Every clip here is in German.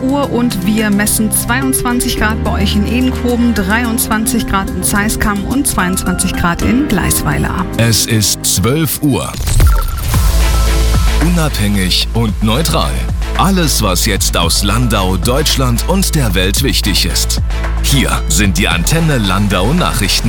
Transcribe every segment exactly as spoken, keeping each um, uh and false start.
Uhr und wir messen zweiundzwanzig Grad bei euch in Edenkoben, dreiundzwanzig Grad in Zeiskam und zweiundzwanzig Grad in Gleisweiler. Es ist zwölf Uhr. Unabhängig und neutral. Alles, was jetzt aus Landau, Deutschland und der Welt wichtig ist. Hier sind die Antenne Landau Nachrichten.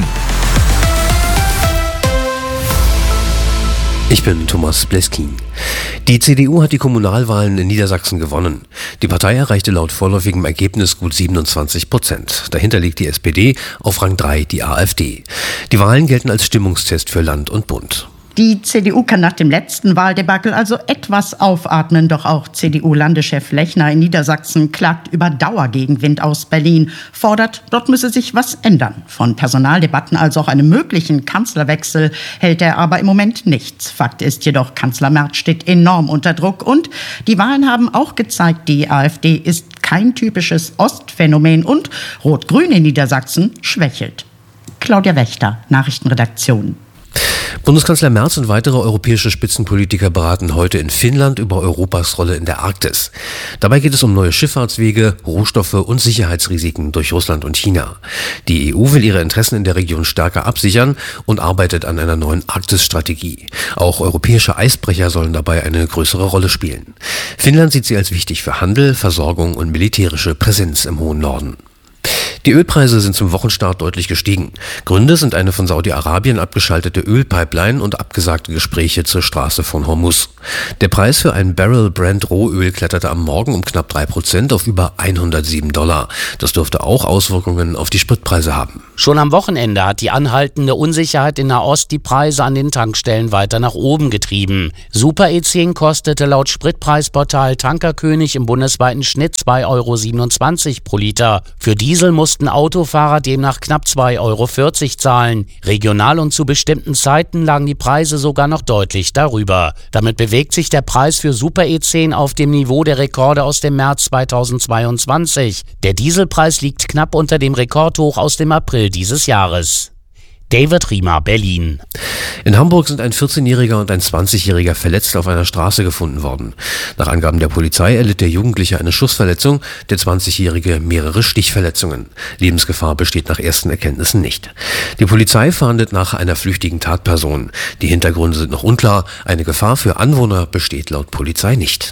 Ich bin Thomas Bleskin. Die C D U hat die Kommunalwahlen in Niedersachsen gewonnen. Die Partei erreichte laut vorläufigem Ergebnis gut siebenundzwanzig Prozent. Dahinter liegt die S P D, auf Rang drei die AfD. Die Wahlen gelten als Stimmungstest für Land und Bund. Die C D U kann nach dem letzten Wahldebakel also etwas aufatmen. Doch auch C D U-Landeschef Lechner in Niedersachsen klagt über Dauergegenwind aus Berlin, fordert, dort müsse sich was ändern. Von Personaldebatten als auch einem möglichen Kanzlerwechsel hält er aber im Moment nichts. Fakt ist jedoch, Kanzler Merz steht enorm unter Druck. Und die Wahlen haben auch gezeigt, die AfD ist kein typisches Ostphänomen und Rot-Grün in Niedersachsen schwächelt. Claudia Wächter, Nachrichtenredaktion. Bundeskanzler Merz und weitere europäische Spitzenpolitiker beraten heute in Finnland über Europas Rolle in der Arktis. Dabei geht es um neue Schifffahrtswege, Rohstoffe und Sicherheitsrisiken durch Russland und China. Die E U will ihre Interessen in der Region stärker absichern und arbeitet an einer neuen Arktisstrategie. Auch europäische Eisbrecher sollen dabei eine größere Rolle spielen. Finnland sieht sie als wichtig für Handel, Versorgung und militärische Präsenz im hohen Norden. Die Ölpreise sind zum Wochenstart deutlich gestiegen. Gründe sind eine von Saudi-Arabien abgeschaltete Ölpipeline und abgesagte Gespräche zur Straße von Hormuz. Der Preis für ein Barrel Brent Rohöl kletterte am Morgen um knapp drei Prozent auf über hundertsieben Dollar. Das dürfte auch Auswirkungen auf die Spritpreise haben. Schon am Wochenende hat die anhaltende Unsicherheit in Nahost die Preise an den Tankstellen weiter nach oben getrieben. Super E zehn kostete laut Spritpreisportal Tankerkönig im bundesweiten Schnitt zwei Euro siebenundzwanzig pro Liter. Für Diesel mussten Autofahrer demnach knapp zwei Euro vierzig zahlen. Regional und zu bestimmten Zeiten lagen die Preise sogar noch deutlich darüber. Damit bewegt sich der Preis für Super E zehn auf dem Niveau der Rekorde aus dem März zweitausendzweiundzwanzig. Der Dieselpreis liegt knapp unter dem Rekordhoch aus dem April dieses Jahres. David Riemer, Berlin. In Hamburg sind ein vierzehnjähriger und ein zwanzigjähriger verletzt auf einer Straße gefunden worden. Nach Angaben der Polizei erlitt der Jugendliche eine Schussverletzung, der zwanzigjährige mehrere Stichverletzungen. Lebensgefahr besteht nach ersten Erkenntnissen nicht. Die Polizei fahndet nach einer flüchtigen Tatperson. Die Hintergründe sind noch unklar. Eine Gefahr für Anwohner besteht laut Polizei nicht.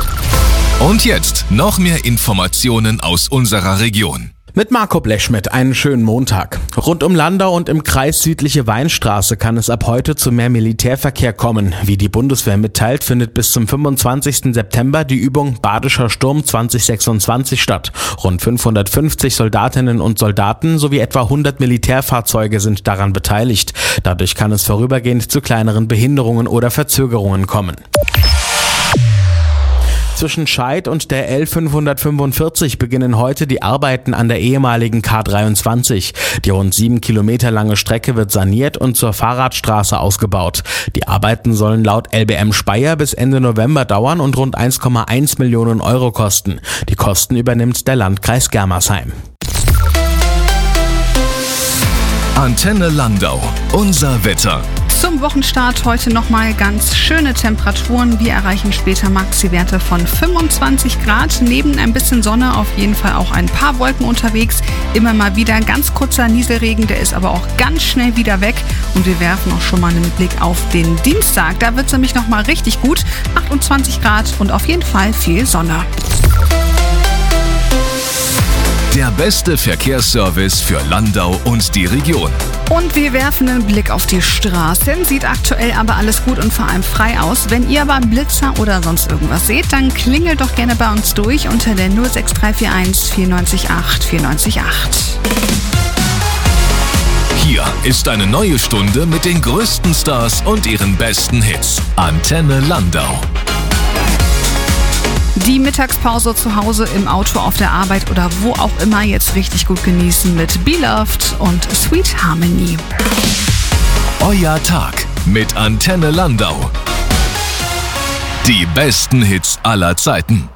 Und jetzt noch mehr Informationen aus unserer Region. Mit Marco Blechschmidt einen schönen Montag. Rund um Landau und im Kreis Südliche Weinstraße kann es ab heute zu mehr Militärverkehr kommen. Wie die Bundeswehr mitteilt, findet bis zum fünfundzwanzigsten September die Übung Badischer Sturm zwanzig sechsundzwanzig statt. Rund fünfhundertfünfzig Soldatinnen und Soldaten sowie etwa hundert Militärfahrzeuge sind daran beteiligt. Dadurch kann es vorübergehend zu kleineren Behinderungen oder Verzögerungen kommen. Zwischen Scheid und der L fünfhundertfünfundvierzig beginnen heute die Arbeiten an der ehemaligen K dreiundzwanzig. Die rund sieben Kilometer lange Strecke wird saniert und zur Fahrradstraße ausgebaut. Die Arbeiten sollen laut L B M Speyer bis Ende November dauern und rund eins Komma eins Millionen Euro kosten. Die Kosten übernimmt der Landkreis Germersheim. Antenne Landau, unser Wetter. Zum Wochenstart heute nochmal ganz schöne Temperaturen. Wir erreichen später Maxi-Werte von fünfundzwanzig Grad. Neben ein bisschen Sonne auf jeden Fall auch ein paar Wolken unterwegs. Immer mal wieder ganz kurzer Nieselregen, der ist aber auch ganz schnell wieder weg. Und wir werfen auch schon mal einen Blick auf den Dienstag. Da wird es nämlich nochmal richtig gut. achtundzwanzig Grad und auf jeden Fall viel Sonne. Der beste Verkehrsservice für Landau und die Region. Und wir werfen einen Blick auf die Straßen. Sieht aktuell aber alles gut und vor allem frei aus. Wenn ihr aber einen Blitzer oder sonst irgendwas seht, dann klingelt doch gerne bei uns durch unter der null sechs drei vier eins vier neun acht vier neun acht. Hier ist eine neue Stunde mit den größten Stars und ihren besten Hits. Antenne Landau. Die Mittagspause zu Hause, im Auto, auf der Arbeit oder wo auch immer jetzt richtig gut genießen mit Beloved und Sweet Harmony. Euer Tag mit Antenne Landau. Die besten Hits aller Zeiten.